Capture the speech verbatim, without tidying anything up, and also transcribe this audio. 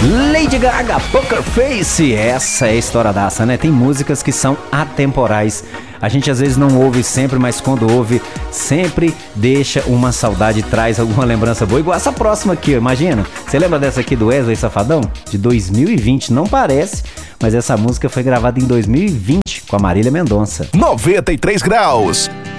Lady Gaga, Poker Face. Essa é a história daça, né? Tem músicas que são atemporais. A gente às vezes não ouve sempre, mas quando ouve, sempre deixa uma saudade, traz alguma lembrança boa. Igual essa próxima aqui, imagina. Você lembra dessa aqui do Wesley Safadão? De dois mil e vinte, não parece, mas essa música foi gravada em dois mil e vinte com a Marília Mendonça. noventa e três graus.